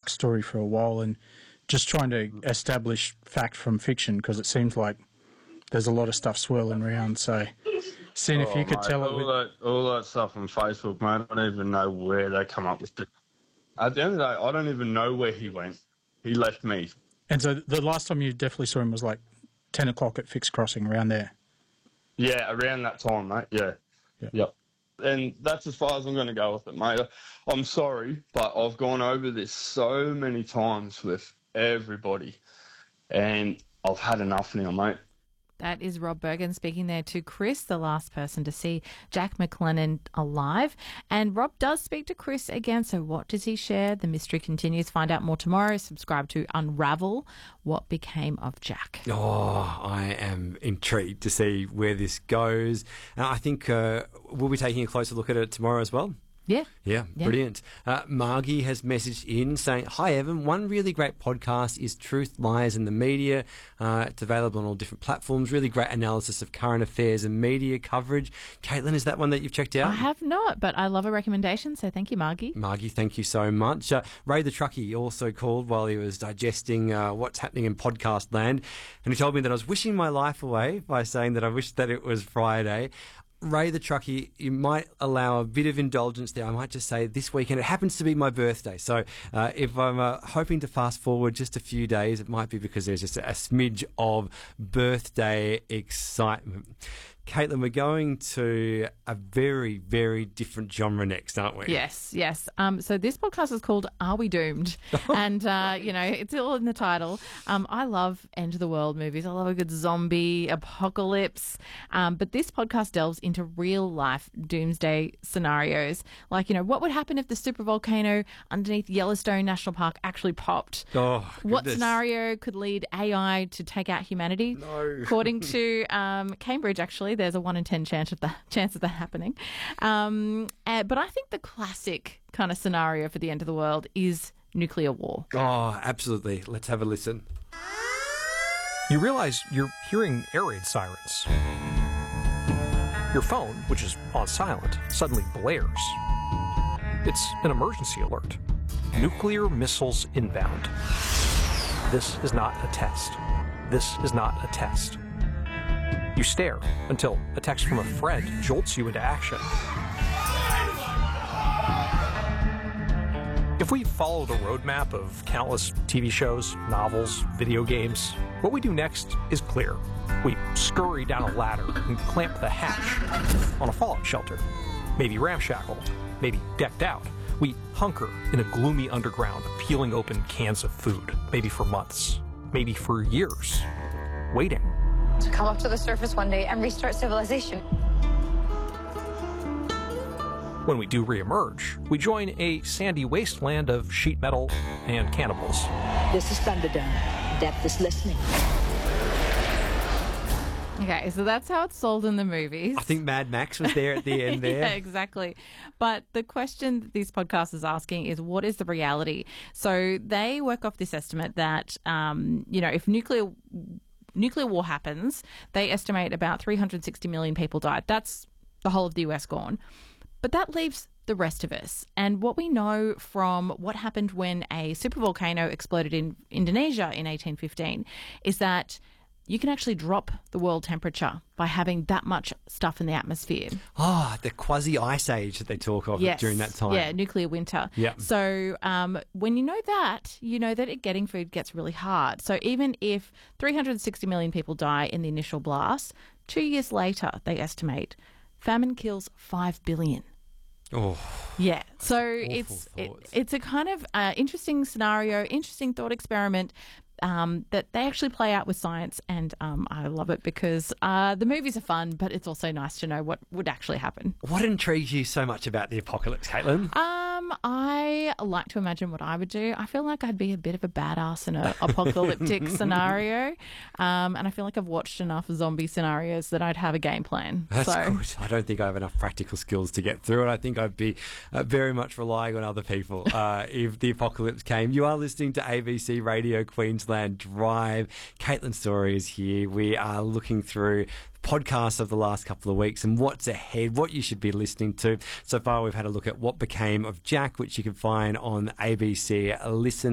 Jack story for a while and just trying to establish fact from fiction because it seems like there's a lot of stuff swirling around. So, seeing if you could tell it. All that stuff on Facebook, mate, I don't even know where they come up with it. At the end of the day, I don't even know where he went. He left me. And so the last time you definitely saw him was like 10 o'clock at Fix Crossing, around there. Yeah, around that time, mate. Yeah. Yep. And that's as far as I'm going to go with it, mate. I'm sorry, but I've gone over this so many times with everybody, and I've had enough now, mate. That is Rob Bergen speaking there to Chris, the last person to see Jack McLennan alive. And Rob does speak to Chris again, so what does he share? The mystery continues. Find out more tomorrow. Subscribe to Unravel, What Became of Jack. Oh, I am intrigued to see where this goes. I think we'll be taking a closer look at it tomorrow as well. Yeah, brilliant. Margie has messaged in saying, "Hi Evan, one really great podcast is Truth, Lies and the Media. It's available on all different platforms. Really great analysis of current affairs and media coverage." Caitlin, is that one that you've checked out? I have not, but I love a recommendation, so thank you, Margie. Margie, thank you so much. Ray the Truckie also called while he was digesting what's happening in podcast land, and he told me that I was wishing my life away by saying that I wish that it was Friday. Ray the Truckie, you might allow a bit of indulgence there. I might just say this weekend, it happens to be my birthday. So if I'm hoping to fast forward just a few days, it might be because there's just a smidge of birthday excitement. Caitlin, we're going to a very, very different genre next, aren't we? Yes. So this podcast is called Are We Doomed? And, it's all in the title. I love end of the world movies. I love a good zombie apocalypse. But this podcast delves into real life doomsday scenarios. Like, what would happen if the supervolcano underneath Yellowstone National Park actually popped? Oh, what goodness. scenario could lead AI to take out humanity? No. According to Cambridge, actually, there's a 1 in 10 chance of that happening. But I think the classic kind of scenario for the end of the world is nuclear war. Oh, absolutely. Let's have a listen. You realize you're hearing air raid sirens. Your phone, which is on silent, suddenly blares. It's an emergency alert. Nuclear missiles inbound. This is not a test. This is not a test. You stare until a text from a friend jolts you into action. If we follow the roadmap of countless TV shows, novels, video games, what we do next is clear. We scurry down a ladder and clamp the hatch on a fallout shelter. Maybe ramshackle, maybe decked out. We hunker in a gloomy underground, peeling open cans of food, maybe for months, maybe for years, waiting. To come up to the surface one day and restart civilization. When we do reemerge, we join a sandy wasteland of sheet metal and cannibals. This is Thunderdome. Depth is listening. Okay, so that's how it's sold in the movies. I think Mad Max was there at the end there. Yeah, exactly. But the question that this podcast is asking is, what is the reality? So they work off this estimate that, if nuclear war happens, they estimate about 360 million people died. That's the whole of the US gone. But that leaves the rest of us. And what we know from what happened when a supervolcano exploded in Indonesia in 1815 is that you can actually drop the world temperature by having that much stuff in the atmosphere. Oh, the quasi-ice age that they talk of during that time. Yeah, nuclear winter. Yeah. So when you know that getting food gets really hard. So even if 360 million people die in the initial blast, 2 years later, they estimate, famine kills 5 billion. Oh. Yeah. So it's a kind of interesting scenario, interesting thought experiment that they actually play out with science, and I love it because the movies are fun, but it's also nice to know what would actually happen. What intrigues you so much about the apocalypse, Caitlin? I like to imagine what I would do. I feel like I'd be a bit of a badass in an apocalyptic scenario, and I feel like I've watched enough zombie scenarios that I'd have a game plan. That's good. I don't think I have enough practical skills to get through it. I think I'd be very much relying on other people if the apocalypse came. You are listening to ABC Radio Queensland Drive. Caitlin Story is here. We are looking through podcasts of the last couple of weeks and what's ahead, what you should be listening to. So far, we've had a look at What Became of Jack, which you can find on ABC Listen.